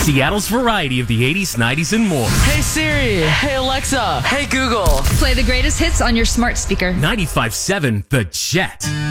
Seattle's variety of the 80s, 90s, and more. Hey Siri, hey Alexa, hey Google. Play the greatest hits on your smart speaker. 95.7 The Jet.